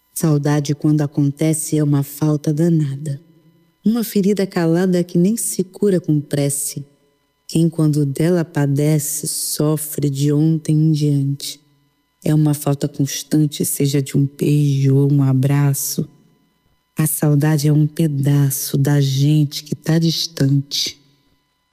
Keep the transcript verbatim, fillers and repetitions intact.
Saudade, quando acontece, é uma falta danada. Uma ferida calada que nem se cura com prece. Quem, quando dela padece, sofre de ontem em diante. É uma falta constante, seja de um beijo ou um abraço. A saudade é um pedaço da gente que tá distante.